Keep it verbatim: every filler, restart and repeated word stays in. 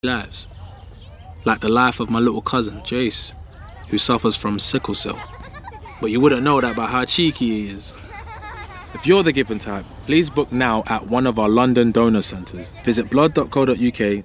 lives. Like the life of my little cousin, Jace, who suffers from sickle cell. But you wouldn't know that by how cheeky he is. If you're the giving type, please book now at one of our London donor centres. Visit blood dot co dot uk